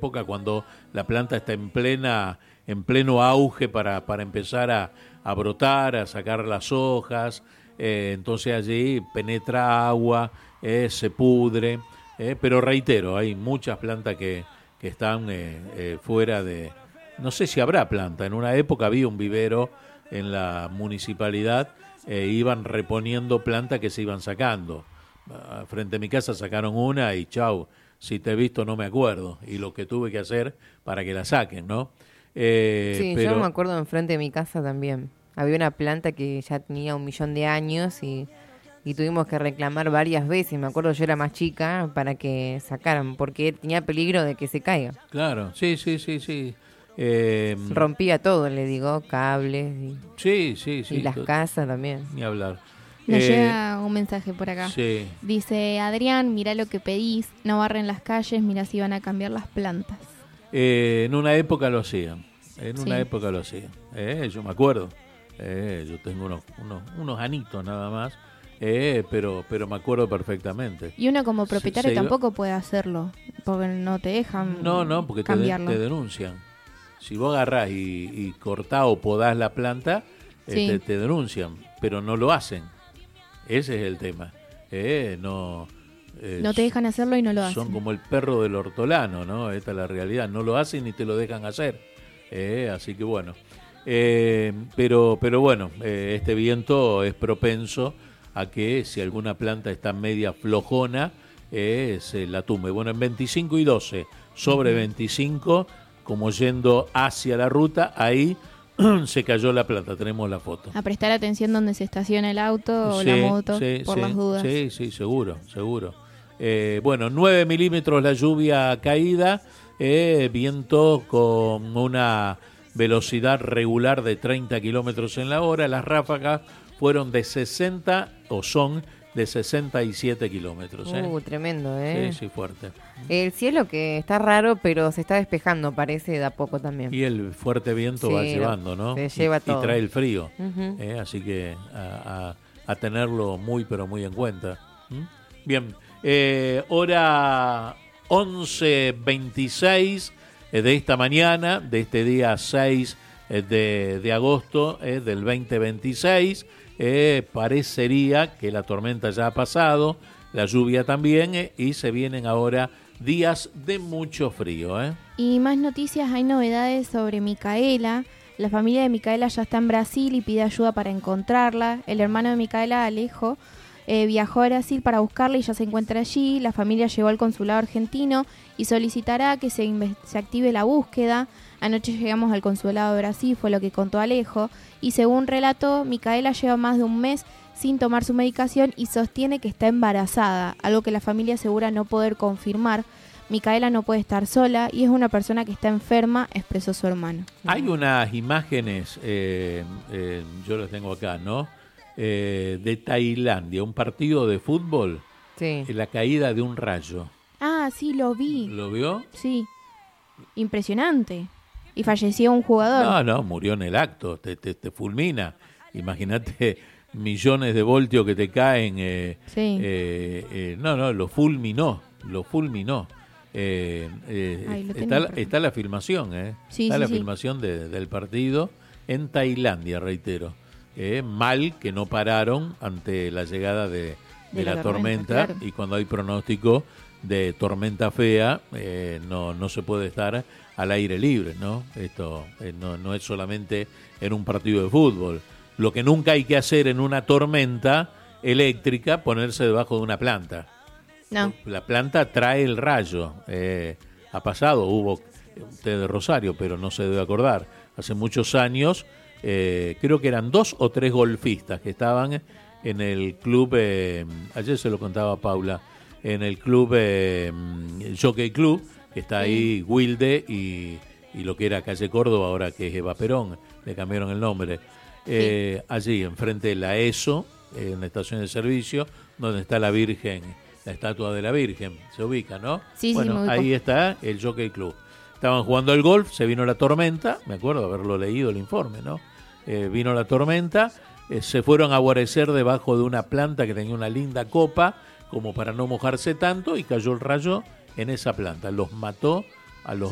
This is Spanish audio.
época cuando la planta está en pleno auge para empezar a brotar, a sacar las hojas. Entonces allí penetra agua, se pudre. Pero reitero, hay muchas plantas que están fuera de... No sé si habrá planta. En una época había un vivero en la municipalidad, iban reponiendo plantas que se iban sacando. Frente a mi casa sacaron una y chau, si te he visto no me acuerdo. Y lo que tuve que hacer para que la saquen, ¿no? Sí, pero... yo me acuerdo enfrente de mi casa también. Había una planta que ya tenía 1.000.000 de años y tuvimos que reclamar varias veces. Me acuerdo, yo era más chica, para que sacaran, porque tenía peligro de que se caiga. Claro, sí. Rompía todo, le digo, cables Sí. y las casas también. Ni hablar. Nos llega un mensaje por acá. Sí. Dice, Adrián, mirá lo que pedís, no barren las calles, mirá si van a cambiar las plantas. En una época lo hacían. Yo me acuerdo. Yo tengo unos anitos nada más. Pero me acuerdo perfectamente. Y uno como propietario tampoco puede hacerlo, porque no te dejan porque cambiarlo. te denuncian. Si vos agarrás y cortás o podás la planta, Sí. te denuncian, pero no lo hacen. Ese es el tema. No te dejan hacerlo y no lo hacen. Son como el perro del hortolano, ¿no? Esta es la realidad. No lo hacen ni te lo dejan hacer. Así que bueno. Pero bueno, este viento es propenso a que si alguna planta está media flojona, se la tumbe. Bueno, en 25 y 12, sobre 25, como yendo hacia la ruta, ahí se cayó la planta, tenemos la foto. A prestar atención donde se estaciona el auto o la moto, por las dudas. Sí, seguro. Bueno, 9 milímetros la lluvia caída, viento con una velocidad regular de 30 kilómetros en la hora, las ráfagas fueron de 60 o son de 67 kilómetros. Tremendo, Sí, fuerte. El cielo que está raro, pero se está despejando, parece, de a poco también. Y el fuerte viento va llevando, ¿no? Se lleva todo. Y trae el frío. Uh-huh. Así que a tenerlo muy, pero muy en cuenta. Bien, hora 11:26 de esta mañana, de este día 6 de agosto del 2026. Parecería que la tormenta ya ha pasado, la lluvia también, y se vienen ahora días de mucho frío. Y más noticias, hay novedades sobre Micaela. La familia de Micaela ya está en Brasil y pide ayuda para encontrarla. El hermano de Micaela, Alejo, viajó a Brasil para buscarla y ya se encuentra allí. La familia llegó al consulado argentino y solicitará que se active la búsqueda. Anoche llegamos al consulado de Brasil, fue lo que contó Alejo, y según relató, Micaela lleva más de un mes sin tomar su medicación y sostiene que está embarazada, algo que la familia asegura no poder confirmar. Micaela no puede estar sola y es una persona que está enferma, expresó su hermano. Hay unas imágenes, yo las tengo acá, ¿no? De Tailandia, un partido de fútbol, la caída de un rayo. Ah, sí, lo vi. ¿Lo vio? Sí, impresionante. Y falleció un jugador. No, murió en el acto, te fulmina. Imagínate millones de voltios que te caen. Lo fulminó. Está la filmación, filmación del partido en Tailandia, reitero. Mal que no pararon ante la llegada de la tormenta, claro. Y cuando hay pronóstico de tormenta fea, no se puede estar al aire libre, ¿no? Esto no es solamente en un partido de fútbol. Lo que nunca hay que hacer en una tormenta eléctrica, ponerse debajo de una planta. No. La planta trae el rayo. Ha pasado, hubo usted de Rosario, pero no se debe acordar. Hace muchos años, creo que eran 2 o 3 golfistas que estaban en el club, ayer se lo contaba Paula, en el club Jockey Club, que está ahí, Wilde y lo que era Calle Córdoba, ahora que es Eva Perón, le cambiaron el nombre. Allí, enfrente de la ESO, en la estación de servicio, donde está la Virgen, la estatua de la Virgen, se ubica, ¿no? Sí, bueno, ahí está el Jockey Club. Estaban jugando al golf, se vino la tormenta, me acuerdo haberlo leído el informe, ¿no? Vino la tormenta, se fueron a guarecer debajo de una planta que tenía una linda copa, como para no mojarse tanto, y cayó el rayo en esa planta. Los mató a los